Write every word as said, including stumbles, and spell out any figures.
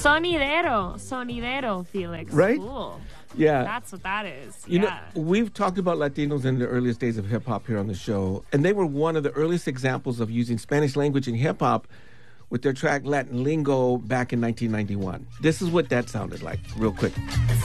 Sonidero. Sonidero, Felix. Right? Cool. Yeah. That's what that is. You yeah. know, we've talked about Latinos in the earliest days of hip-hop here on the show, and they were one of the earliest examples of using Spanish language in hip-hop with their track Latin Lingo back in nineteen ninety-one. This is what that sounded like, real quick.